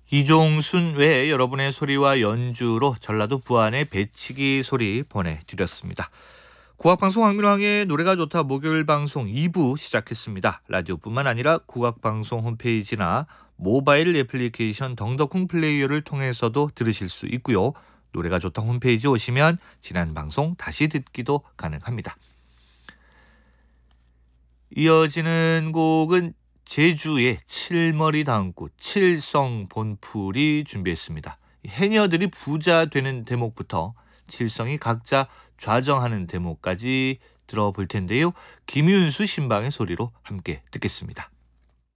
이종순 외에 여러분의 소리와 연주로 전라도 부안의 배치기 소리 보내드렸습니다. 국악방송 황민왕의 노래가 좋다 목요일 방송 2부 시작했습니다. 라디오뿐만 아니라 국악방송 홈페이지나 모바일 애플리케이션 덩덕콩 플레이어를 통해서도 들으실 수 있고요. 노래가 좋다 홈페이지 오시면 지난 방송 다시 듣기도 가능합니다. 이어지는 곡은 제주의 칠머리 당구 칠성 본풀이 준비했습니다. 해녀들이 부자 되는 대목부터 칠성이 각자 좌정하는 대목까지 들어볼 텐데요. 김윤수 신방의 소리로 함께 듣겠습니다.